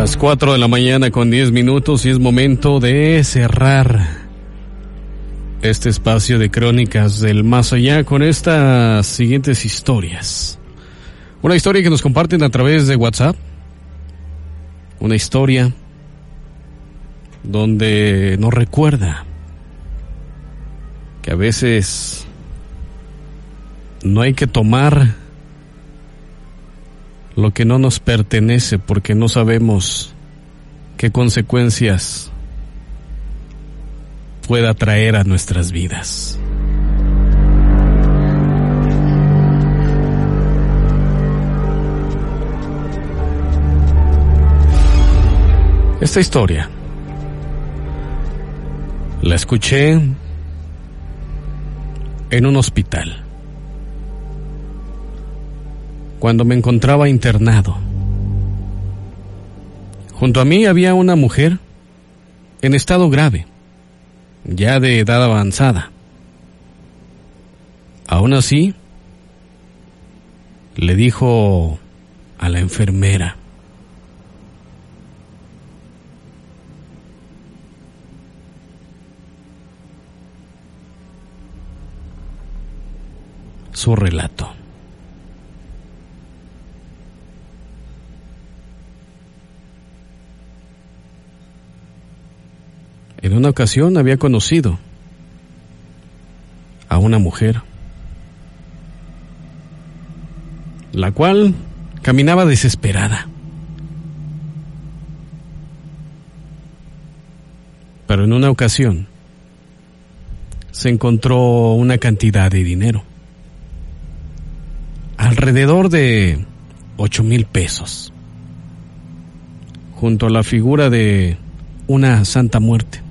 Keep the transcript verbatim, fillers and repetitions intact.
Las cuatro de la mañana con diez minutos y es momento de cerrar este espacio de crónicas del más allá con estas siguientes historias. Una historia que nos comparten a través de WhatsApp. Una historia donde nos recuerda que a veces no hay que tomar lo que no nos pertenece porque no sabemos qué consecuencias pueda traer a nuestras vidas. Esta historia la escuché en un hospital cuando me encontraba internado. Junto a mí había una mujer en estado grave, ya de edad avanzada. Aún así, le dijo a la enfermera: su relato. En una ocasión había conocido a una mujer, la cual caminaba desesperada. Pero en una ocasión se encontró una cantidad de dinero, alrededor de ocho mil pesos, junto a la figura de una Santa Muerte.